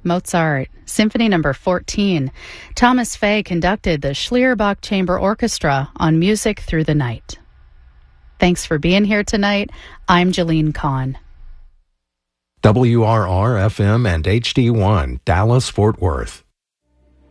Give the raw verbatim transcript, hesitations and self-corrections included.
Mozart, Symphony Number fourteen. Thomas Fay conducted the Schlierbach Chamber Orchestra on Music Through the Night. Thanks for being here tonight. I'm Jalene Kahn. W R R F M and H D one, Dallas, Fort Worth.